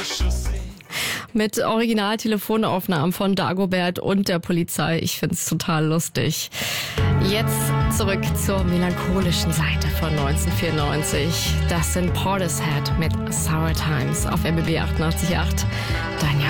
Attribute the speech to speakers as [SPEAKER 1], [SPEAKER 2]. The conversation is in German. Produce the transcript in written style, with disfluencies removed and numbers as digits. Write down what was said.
[SPEAKER 1] Mit Original-Telefonaufnahmen von Dagobert und der Polizei. Ich find's total lustig. Jetzt zurück zur melancholischen Seite von 1994. Das sind Portishead mit Sour Times auf RBB 88.8. Dein